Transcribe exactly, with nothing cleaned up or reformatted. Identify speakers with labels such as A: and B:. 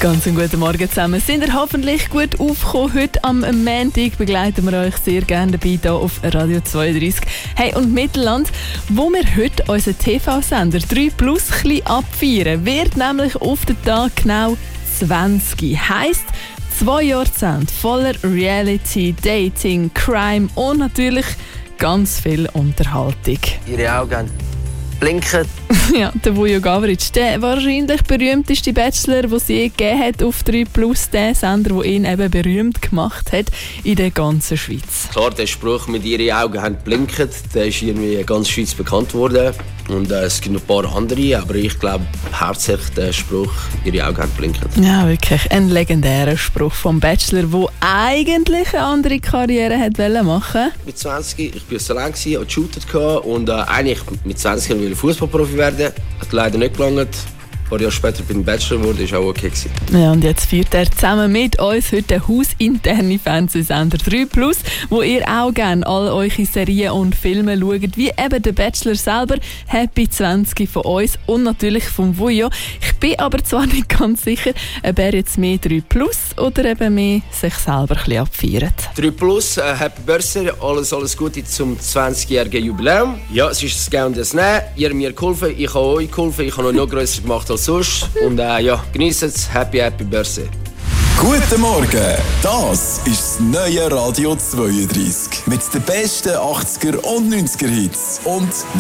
A: Ganz einen guten Morgen zusammen. Sind ihr hoffentlich gut aufgekommen? Heute am Montag begleiten wir euch sehr gerne dabei hier auf Radio zweiunddreißig. Hey, und Mittelland, wo wir heute unseren T V-Sender drei Plus ein bisschen abfeiern, wird nämlich auf den Tag genau zwanzig. Heisst, zwei Jahrzehnte voller Reality, Dating, Crime und natürlich ganz viel Unterhaltung.
B: Ihre Augen blinken.
A: Ja, der Vujo Gavric, der wahrscheinlich berühmteste Bachelor, den es je gegeben hat auf drei Plus, der Sender, der ihn eben berühmt gemacht hat in der ganzen Schweiz.
B: Klar, der Spruch mit «Ihre Augen haben blinken», der ist irgendwie in ganz Schweiz bekannt worden. Und äh, es gibt noch ein paar andere, aber ich glaube hauptsächlich der Spruch «Ihre Augen haben blinken».
A: Ja, wirklich ein legendärer Spruch vom Bachelor, der eigentlich eine andere Karriere hat machen.
B: Mit zwanzig, ich war so lange, hatte geshootet und äh, eigentlich mit zwanzig wollte ich Fußballprofi werden. Hat leider nicht gelangt. Ein paar Jahre später bin ich Bachelor geworden, das war auch okay.
A: Ja, und jetzt führt er zusammen mit uns heute den hausinterne Fernsehsender drei Plus, wo ihr auch gerne all eure Serien und Filme schaut, wie eben der Bachelor selber. Happy zwanzig von uns und natürlich vom Vujo. Ich bin aber zwar nicht ganz sicher, ob er jetzt mehr drei Plus oder eben mehr sich selber ein bisschen abfeiert.
B: drei Plus, äh, Happy Birthday, alles, alles Gute zum zwanzigjährigen Jubiläum. Ja, es ist das Gehen und das Nehmen. Ihr habt mir geholfen, ich habe euch geholfen, ich habe noch grösser gemacht als sonst. Und äh, ja, genießt es. Happy, happy Birthday.
C: Guten Morgen, das ist das neue Radio zweiunddreißig. Mit den besten achtziger und neunziger Hits und